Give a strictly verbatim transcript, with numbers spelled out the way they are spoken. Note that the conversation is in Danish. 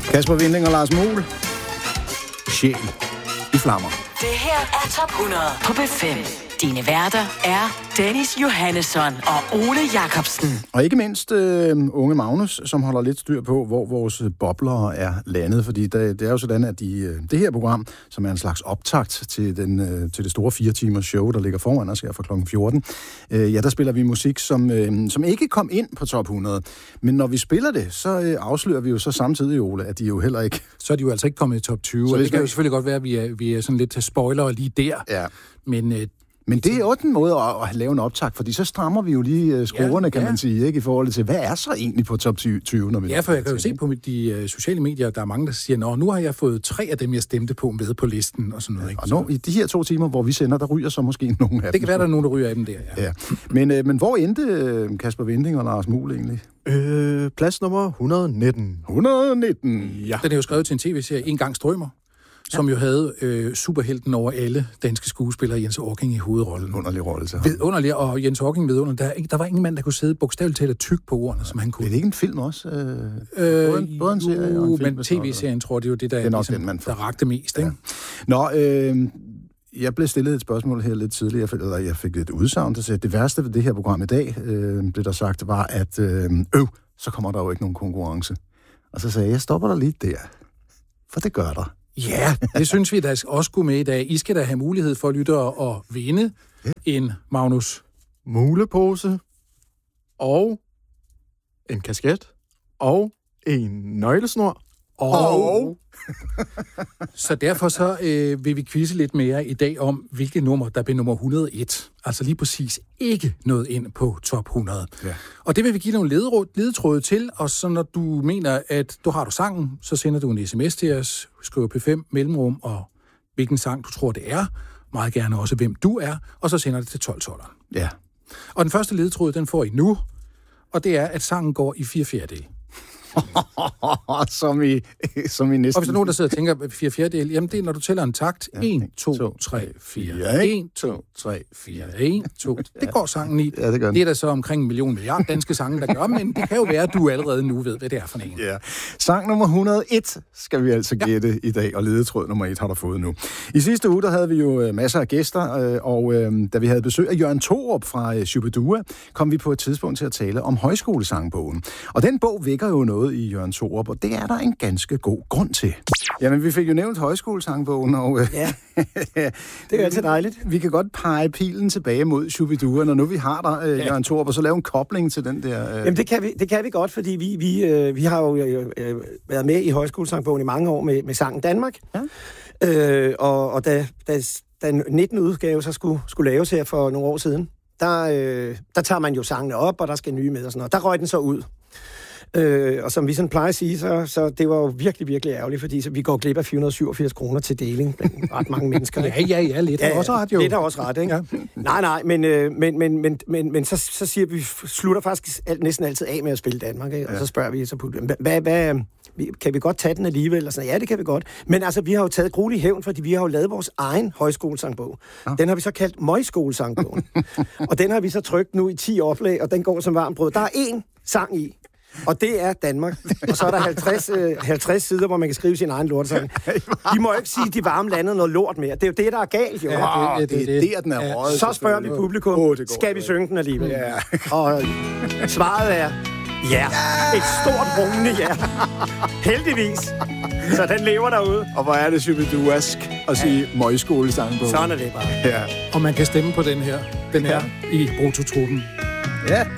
Kasper Winding og Lars Muhl. Sjæl i flammer. Det her er Top hundrede på B fem. Dine værter er Dennis Johannesson og Ole Jacobsen. Og ikke mindst øh, unge Magnus, som holder lidt styr på, hvor vores bobler er landet. Fordi det, det er jo sådan, at de, øh, det her program, som er en slags optakt til, den, øh, til det store fire timers show, der ligger foran os her fra klokken fjorten, øh, ja, der spiller vi musik, som, øh, som ikke kom ind på top hundrede. Men når vi spiller det, så øh, afslører vi jo så samtidig, Ole, at de jo heller ikke... Så er de jo altså ikke kommet i top tyve, så og det kan jo selvfølgelig godt være, at vi er, vi er sådan lidt til spoiler lige der. Ja. Men... Øh, Men det er også en måde at, at lave en optag, fordi så strammer vi jo lige skruerne, ja, kan ja. man sige, ikke, i forhold til, hvad er så egentlig på top tyve, når vi... Ja, for jeg kan jo se på de uh, sociale medier, der er mange, der siger, nå, nu har jeg fået tre af dem, jeg stemte på med på listen, og sådan noget. Ikke? Og nu, i de her to timer, hvor vi sender, der ryger så måske nogle af dem. Det kan være, der er nogen, der ryger af dem der, ja. ja. Men, øh, men hvor endte Kasper Winding og Lars Muhl egentlig? Øh, plads nummer et hundrede nitten. et hundrede nitten? Ja. Den er jo skrevet til en tv-serie, En gang strømmer, som jo havde øh, superhelten over alle danske skuespillere, Jens Orking i hovedrollen. Underlig rolle, så. Vidunderlig, og Jens Orking vidunder. Der, der var ingen mand, der kunne sidde bogstaveligt talt tyk på ordene, som han kunne. Er det ikke en film også? Øh, øh, både, en, både en serie og en film? Men tv-serien, tror jeg, det er jo det, der, det er nok ligesom, den, man får. der rakte mest, ikke? Ja. Nå, øh, jeg blev stillet et spørgsmål her lidt tidligere, eller jeg fik lidt udsagn, der sagde, at det værste ved det her program i dag, øh, det der sagt, var, at øh, øv, så kommer der jo ikke nogen konkurrence. Og så sagde jeg, jeg stopper dig lige der, for det gør der. Ja, det synes vi, der også skulle med i dag. I skal da have mulighed for at lytte og vinde ja. en Magnus Mulepose og en kasket og en nøglesnor. Og, og. Så derfor så øh, vil vi quizze lidt mere i dag om, hvilke nummer, der blev nummer et hundrede og en. Altså lige præcis ikke nået ind på top hundrede. Ja. Og det vil vi give nogle ledetråde til, og så når du mener, at du har du sangen, så sender du en sms til os, skriver P fem mellemrum, og hvilken sang du tror det er, meget gerne også hvem du er, og så sender det til tolv tolveren. Ja. Og den første ledetråd, den får I nu, og det er, at sangen går i fire fjerdedele. som, i, som i næsten... Og hvis der er nogen, der sidder og tænker, fire fjerdedel, jamen det er, når du tæller en takt. en, to, tre, fire. en, to, tre, fire. en, to. Det går sangen i. Ja, det, det er der så omkring en million milliard danske sange, der gør, men det kan jo være, at du allerede nu ved, hvad det er for en. Ja. Sang nummer et hundrede og en skal vi altså gætte ja. i dag, og ledetråd nummer et har du fået nu. I sidste uge, der havde vi jo masser af gæster, og da vi havde besøg af Jørgen Thorup fra Shubidua, kom vi på et tidspunkt til at tale om højskolesangbogen. Og den bog vækker jo noget i Jørgen Thorup, og det er der en ganske god grund til. Jamen, vi fik jo nævnt højskolesangbogen, og ja, det er altid dejligt. Vi kan godt pege pilen tilbage mod Shubidua, når nu vi har der, øh, ja. Jørgen Thorup, og så lave en kobling til den der... Øh... Jamen, det kan vi, det kan vi godt, fordi vi, vi, øh, vi har jo øh, været med i højskolesangbogen i mange år med, med Sangen Danmark, ja. øh, og, og da, da, da nittende udgave så skulle, skulle laves her for nogle år siden, der, øh, der tager man jo sangene op, og der skal nye med og sådan noget. Der røg den så ud. Øh, og som vi sådan plejer at sige, så, så det var jo virkelig, virkelig ærgerligt, fordi så vi går glip af fire hundrede og syvogfirs kroner til deling blandt ret mange mennesker. ja, ja, ja, lidt er også ret jo. Lidt er også ret, ikke? Ja. Nej, nej, men, øh, men, men, men, men, men så, så siger vi, slutter faktisk alt, næsten altid af med at spille Danmark, ikke? Og ja. Så spørger vi så på, hvad, hvad, kan vi godt tage den alligevel? Og sådan, ja, det kan vi godt. Men altså, vi har jo taget gruelig hævn, fordi vi har jo lavet vores egen højskolesangbog. Ja. Den har vi så kaldt Møjskolesangbogen. Og den har vi så trykt nu i ti oplag, og den går som varmt brød. Der er én sang i. Og det er Danmark. Og så er der halvtreds, øh, halvtreds sider, hvor man kan skrive sin egen lortesang. Vi må jo ikke sige, at de varme lande noget lort mere. Det er jo det, der er galt, jo. Ja, det, det, det, det, det er den er røget. Så spørger vi publikum, oh, skal vi synge den alligevel? Ja. Og svaret er ja. Et stort rungende ja. Heldigvis. Så den lever derude. Og hvor er det Shubiduask at sige ja. Møjskolesangbogen. Sådan er det bare. Ja. Og man kan stemme på den her. Den er ja. i Brutotruppen. Ja.